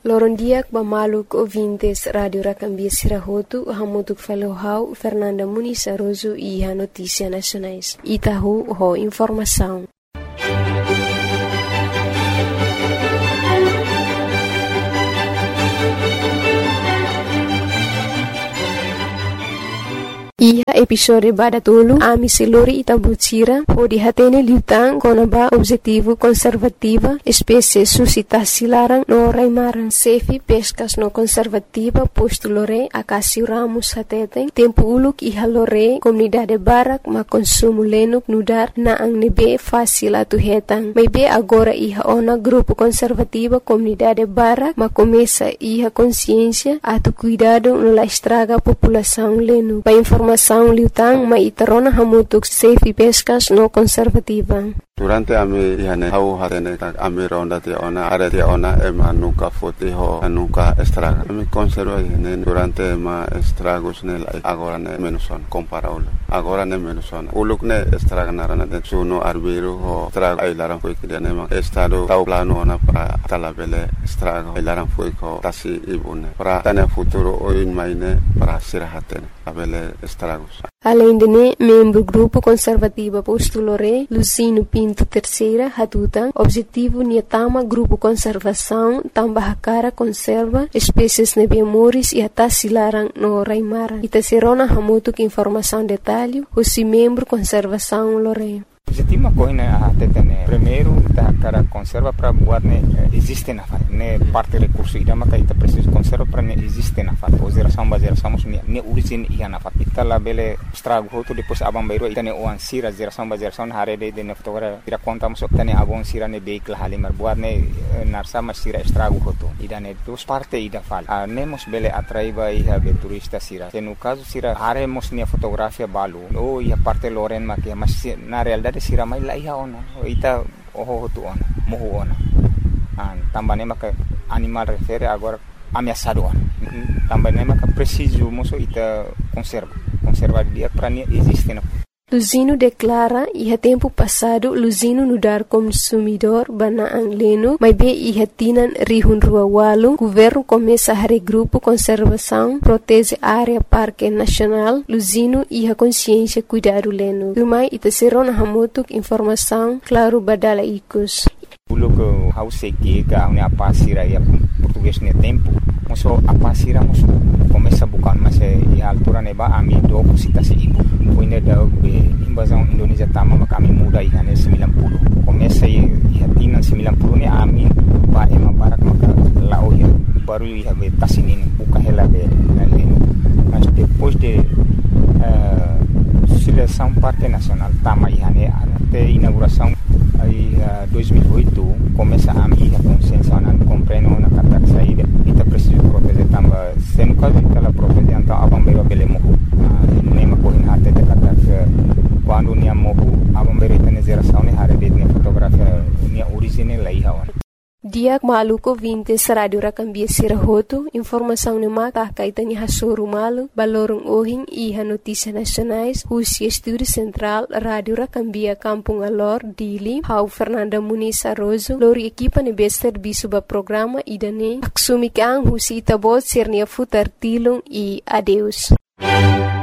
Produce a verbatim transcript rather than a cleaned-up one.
Lorondiak Bamaluk ouvintes Radio Racambia Sirahotu, Hamutuk Falohau, Fernanda Muniz Aroso e a Notícia Nacionais. Itahu, ho informação. Ia episode badatulu ami selori itabutira ho dihatene liutang konaba objetivo konservativa espécie suscitasi larang no raimaran sefi pescas no konservativa postulore akasi ramus hateteng tempo uluk iha lore komunidade barak ma konsumo lenuk nudar na ang nebe fácil atu hetang may be agora iha ona grupo konservativa komunidade barak ma começa iha consciência atu cuidado no la estraga população lenu pa informação liutang maitarona hamutuk safe pescas no conservativa. Durante ami ihane hau hatene tak ami ronda ti ona are ti ona ema nuka foti ho nuka estraga. Ami conserva ihane durante ma estragos ne agora ne menuson comparable. Agora ne menuson. Uluk ne estraga narana de suno arbiro ho estraga ai laran foi que ne ma estado tau plano ona para talabele estraga ai laran foi ko tasi ibune. Para tane futuro oin maine para sirahatene abele estragos. Além de ne, membro grupo conservativa postulore Lucino Pinto Terceira Hatuta, objetivo niatama grupo conservação tambah cara conserva espécies nebemoris e atasilarang no raimara. Itaserona hamutuk informação detalhe, husi membro conservação lore. Objetivo coisa a tetene primeiro da cara conserva para buat ne existe na fa ne parte recurso ida maka ita preciso conserva para ne existe na fa o geração ba geração ne ne origin ia na fa ita la bele estrago hoto depois abang bairo ita ne oan sira geração ba geração hare de ne fotogra ira conta mo tane abon sira ne vehicle halimar buat ne narsa mas sira estrago hoto ida ne dos parte ida fal a nemos bele atraiba ia be turista sira se no caso sira hare mos ne fotografia balu o ia parte loren makia mas na realidade sira mai lai ona ita oho tu ona mohu ona an tambane maka animal refere agora ameaçado ona tambane maka preciso moso ita conserva conserva dia para nie existe na Luzino declara iha tempo passado Luzino nudar consumidor bana ang leno may be iha tinan rihun rua walu governo começa a regrupo conservação protege área parque nacional Luzino iha consciência cuidado leno rumai ita serona hamutuk informação claro badala ikus Pulo que hau seki ka une apa sira ya português ne tempo moso apa sira moso começa bukan mas e altura neba ami do cita se ibu puine da be invasão Indonesia tama maka ami muda ihane sembilan puluh começa e hatina sembilan puluh ne ami ba ema barak maka lao ya baru iha be tasinin buka hela be ali mas depois de uh, seleção parque nacional tama ihane até inauguração aí uh, dois mil e oito começa a minha consciência na compreendo na kata saída ita preciso proteger tamba se no caso ita la proteger então abang bero bele mo nema ko in harte de kata quando nia mo abang bero ita ne geração ne hare de ne fotografia nia original lai hawan Diak maluko vintes Radio Racambia Sirahotu, informação ne maka kaitani hasuru malu, balorong ohing iha notícia nacionais, husi estúdio central Radio Racambia Kampung Alor, Dili, hau Fernanda Muniz Aroso, lori equipa ne bester bisuba programa idane, aksumik ang husi itabot sirnia futar tilong e adeus.